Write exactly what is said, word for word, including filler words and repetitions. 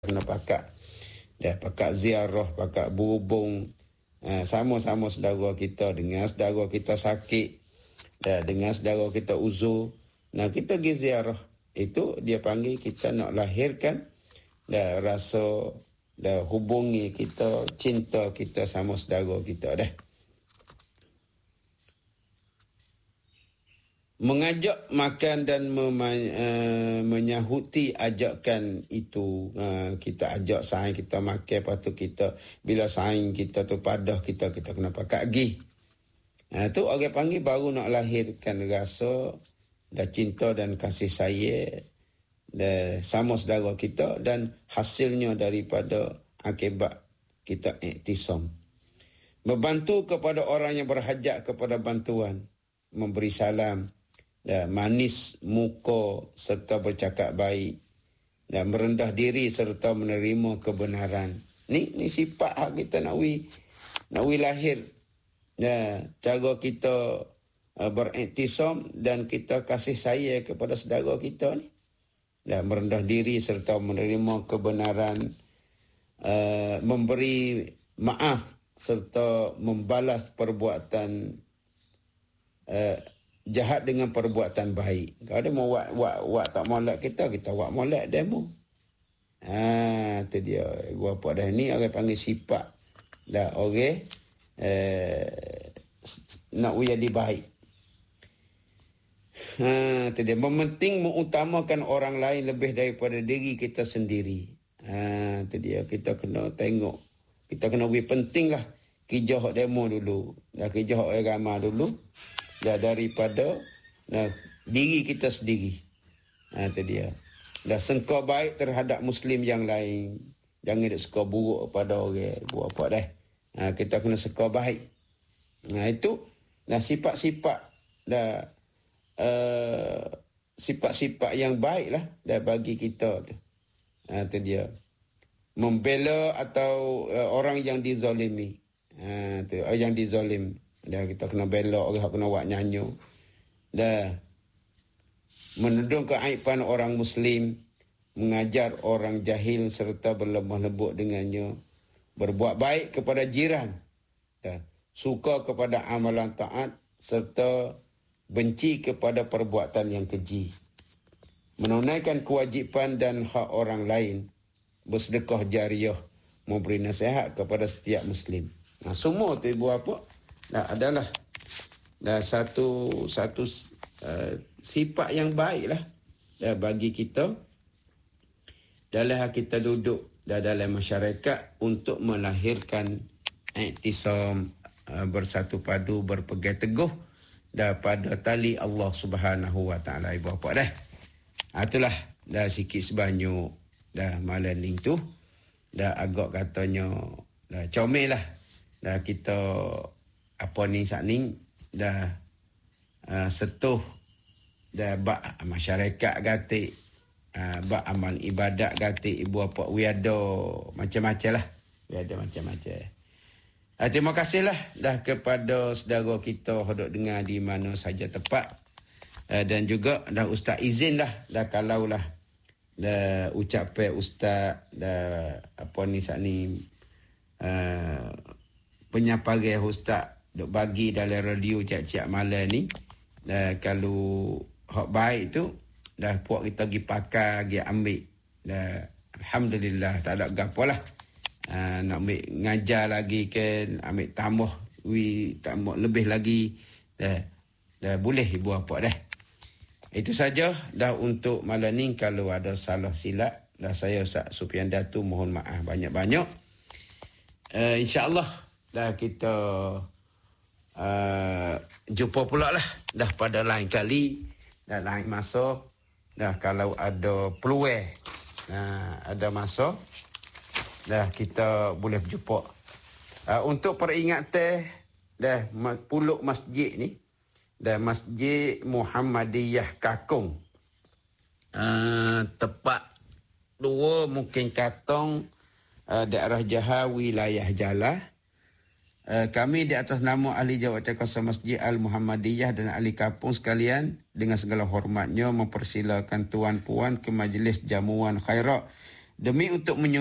kena pakak. Dah pakak ziarah, pakak berhubung. Ha, sama-sama saudara kita dengan saudara kita sakit. Dah dengan saudara kita uzur. Nah, kita pergi ziarah. Itu dia panggil kita nak lahirkan dah rasa dah hubungi kita, cinta kita sama saudara kita dah. Mengajak makan dan mema- uh, menyahuti ajakan itu. Uh, kita ajak saing kita makan, lepas tu kita, bila saing kita tu padah kita, kita kena pakai gi. Uh, tu orang panggil baru nak lahirkan rasa dan cinta dan kasih sayang dan sama saudara kita dan hasilnya daripada akibat kita iktisam. Membantu kepada orang yang berhajat kepada bantuan, memberi salam, dan manis muka serta bercakap baik, dan merendah diri serta menerima kebenaran. Ni ni sifat hak kita nak wi nak wi lahir. Ya, cara kita uh, beriktisam dan kita kasih sayang kepada saudara kita ni. Dan merendah diri serta menerima kebenaran, uh, memberi maaf serta membalas perbuatan uh, jahat dengan perbuatan baik. Kalau dia mau buat buat buat tak molek kita, kita buat molek demo. Ha, tu dia. Gua apa dah ni orang panggil sifat dah orang eh, nak jadi baik. Ha, tu dia. Mementing mengutamakan orang lain lebih daripada diri kita sendiri. Ha, tu dia. Kita kena tengok. Kita kena lebih penting lah kijah demo dulu. Dah kijah orang ramah dulu. Dah daripada nah, diri kita sendiri. Ha, itu dia. Dah sengkau baik terhadap Muslim yang lain. Jangan dia suka buruk pada orang. Buat apa dah. Ha, kita kena sengkau baik. Nah, itu nah, sifat-sifat dah uh, sifat-sifat yang baik lah dah bagi kita tu. Ha, itu dia. Membela atau uh, orang yang dizalimi. Ha, tu, uh, yang dizalim. Dah kita kena belok orang kena buat nyanyo. Dah menuduh keaiban orang Muslim, mengajar orang jahil serta berlemah lembut dengannya, berbuat baik kepada jiran, dah suka kepada amalan taat serta benci kepada perbuatan yang keji, menunaikan kewajipan dan hak orang lain, bersedekah jariah, memberi nasihat kepada setiap Muslim. Nah, semua tu ibu apa? Dah adalah dah satu satu uh, sifat yang baik lah dah bagi kita dalam kita duduk dah dalam masyarakat untuk melahirkan iktisam, uh, bersatu padu, berpegang teguh dah pada tali Allah Subhanahu Wa Taala. Ibu apa dah? Ha, itulah dah sikit sebanyak dah malam ni tu dah agak katanya dah comel lah dah kita apa ni saat ni dah uh, setuh dah bak masyarakat gatik, uh, bak amal ibadat gatik ibu apa we ada macam-macam lah, we ada macam-macam. Uh, terima kasihlah dah kepada saudara kita hodok dengar di mana saja tempat, uh, dan juga dah ustaz izin lah dah kalau lah dah ucapan ustaz dah apa ni saat ni uh, penyaparan ustaz duk bagi dalam radio ciak-ciak malam ni. Dah kalau hak baik tu dah puak kita pergi pakai, pergi ambil. Dah alhamdulillah tak ada gapo lah. Ha, nak ambil ngajar lagi kan, ambil tambah wi tambah lebih lagi. Dah dah boleh ibu apa dah. Itu saja dah untuk malam ni. Kalau ada salah silap dah saya Ustaz Sufian Datu mohon maaf banyak-banyak. Uh, insya-Allah dah kita Uh, jumpa pula lah dah pada lain kali dan lain masa dah kalau ada peluang, uh, ada masa dah kita boleh berjumpa. Uh, untuk peringatan dah puluk masjid ni dah Masjid Muhammadiyah Kakung, uh, tepat dua mungkin Katong, uh, daerah Johor, wilayah Jalah. Uh, kami di atas nama Ahli Jawatan Masjid Al-Muhammadiyah dan ahli kampung sekalian dengan segala hormatnya mempersilakan tuan puan ke majlis jamuan khairat demi untuk